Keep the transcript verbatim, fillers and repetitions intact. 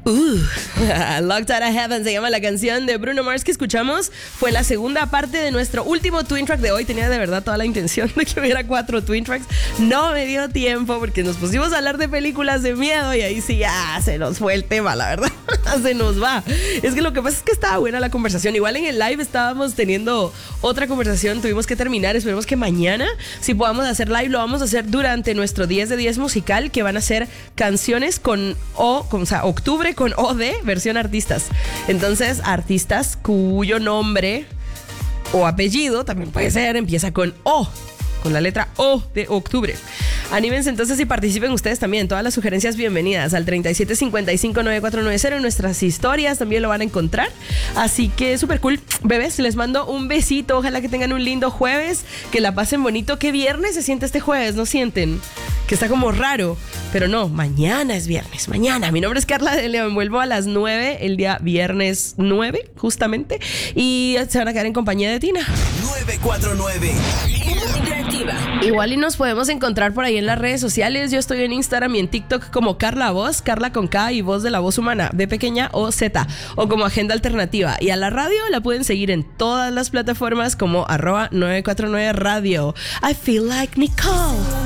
Uh, Locked Out of Heaven se llama la canción de Bruno Mars que escuchamos. Fue la segunda parte de nuestro último Twin Track de hoy. Tenía de verdad toda la intención de que hubiera cuatro Twin Tracks. No me dio tiempo porque nos pusimos a hablar de películas de miedo y ahí sí ya se nos fue el tema, la verdad. Se nos va. Es que lo que pasa es que estaba buena la conversación. Igual en el live estábamos teniendo otra conversación. Tuvimos que terminar. Esperemos que mañana, si podamos hacer live, lo vamos a hacer durante nuestro diez de diez musical, que van a ser canciones con O, con, o sea, octubre con O de versión artistas. Entonces, artistas cuyo nombre o apellido también puede ser, empieza con O, con la letra O de octubre. Anímense entonces y participen ustedes también. Todas las sugerencias bienvenidas al treinta y siete cincuenta y cinco, noventa y cuatro noventa. En nuestras historias también lo van a encontrar. Así que súper cool. Bebés, les mando un besito. Ojalá que tengan un lindo jueves, que la pasen bonito. ¿Qué viernes se siente este jueves? ¿No sienten? Que está como raro. Pero no, mañana es viernes. Mañana. Mi nombre es Carla de León. Vuelvo a las nueve el día viernes nueve, justamente. Y se van a quedar en compañía de Tina. nueve cuatro nueve. Interactiva. Igual y nos podemos encontrar por ahí en las redes sociales. Yo estoy en Instagram y en TikTok como Carla Voz, Carla con K y Voz de la Voz Humana, B pequeña o Z, o como Agenda Alternativa. Y a la radio la pueden seguir en todas las plataformas como arroba nueve cuatro nueve radio. I feel like Nicole.